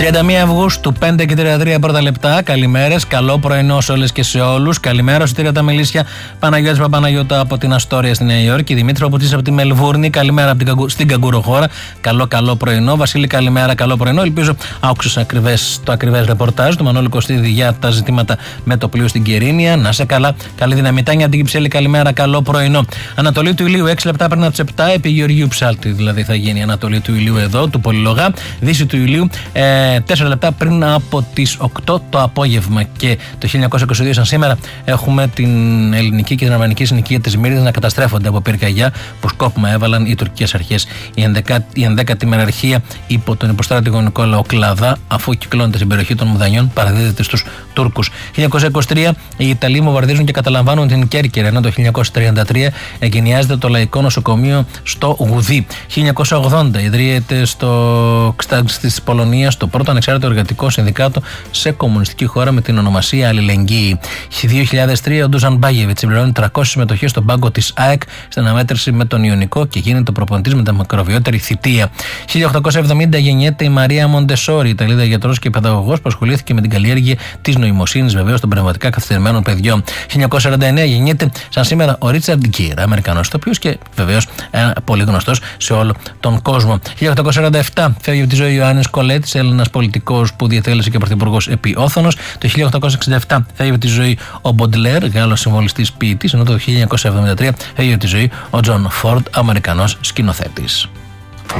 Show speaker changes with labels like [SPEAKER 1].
[SPEAKER 1] 31 Αυγούστου, 5 και 33 πρώτα λεπτά. Καλημέρες, καλό πρωινό σε όλες και σε όλους. Καλημέρα, Σωτήρια τα Μελίσια, Παναγιώτης Παπαναγιώτα από την Αστόρια στη Νέα Υόρκη, Δημήτρη Παπουτσής από τη Μελβούρνη. Καλημέρα στην Καγκούρο χώρα. Καλό πρωινό. Βασίλη, καλημέρα, καλό πρωινό. Ελπίζω άκουσες το ακριβές ρεπορτάζ του Μανώλη Κωστίδη για τα ζητήματα με το πλοίο στην Κερίνια. Να σε καλά. Καλή δυναμητάνια, την Κυψέλη, καλημέρα, καλό πρωινό. Ανατολή του ηλίου, 6 λεπτά πριν από τις 7, επί Γεωργίου Ψάλτη δηλαδή θα γίνει η Ανατολή του ηλίου εδώ, του Πολυλογά. Δύση του ηλίου, 4 λεπτά πριν από τις 8 το απόγευμα. Και το 1922, σαν σήμερα, έχουμε την ελληνική και την αρμενική συνοικία της Μύρινας να καταστρέφονται από πυρκαγιά που σκόπιμα έβαλαν οι τουρκικές αρχές. Η 11η μεραρχία υπό τον υποστράτηγο Νικόλαο Κλαδά, αφού κυκλώνεται στην περιοχή των Μουδανιών, παραδίδεται στους Τούρκους. 1923, οι Ιταλοί βομβαρδίζουν και καταλαμβάνουν την Κέρκυρα, ενώ το 1933 εγκαινιάζεται το Λαϊκό Νοσοκομείο στο Γουδί. 1980, ιδρύεται της Πολωνίας το πρώτο ανεξάρτητο εργατικό συνδικάτο σε κομμουνιστική χώρα με την ονομασία Αλληλεγγύη. 2003, ο Ντούζαν Μπάγεβιτς συμπληρώνει 300 συμμετοχές στον πάγκο της ΑΕΚ στην αναμέτρηση με τον Ιωνικό και γίνεται προπονητής με τα μακροβιότερη θητεία. 1870 γεννιέται η Μαρία Μοντεσόρη, Ιταλίδα γιατρός και παιδαγωγός που ασχολήθηκε με την καλλιέργεια της νοημοσύνης, βεβαίως των πνευματικά καθυστερημένων παιδιών. 1949 γεννιέται σαν σήμερα ο Ρίτσαρντ Γκίρ, Αμερικανός ηθοποιός και βεβαίως πολύ γνωστός σε όλο τον κόσμο. 1847 φεύγει από τη ζωή ο Ιωάννης Κολέτης, Έλληνας πολιτικός που διετέλεσε και πρωθυπουργός επί Όθωνος. Το 1867 φεύγει από τη ζωή ο Μποντλέρ, Γάλλος συμβολιστής ποιητής, ενώ το 1973 φεύγει από τη ζωή ο Τζον Φόρντ, Αμερικανός σκηνοθέτης.